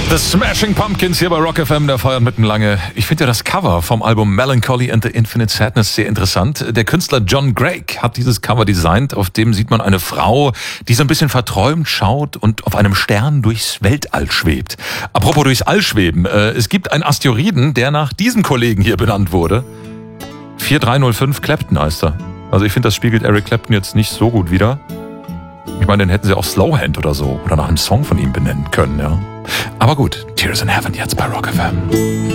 The Smashing Pumpkins hier bei Rock FM, der feiert mitten lange. Ich finde ja das Cover vom Album Melancholy and the Infinite Sadness sehr interessant. Der Künstler John Drake hat dieses Cover designt, auf dem sieht man eine Frau, die so ein bisschen verträumt schaut und auf einem Stern durchs Weltall schwebt. Apropos durchs All schweben, es gibt einen Asteroiden, der nach diesem Kollegen hier benannt wurde. 4305 Clapton heißt er. Also ich finde, das spiegelt Eric Clapton jetzt nicht so gut wider. Ich meine, den hätten sie auch Slowhand oder so oder nach einem Song von ihm benennen können, ja. Aber gut, Tears in Heaven jetzt bei Rock FM.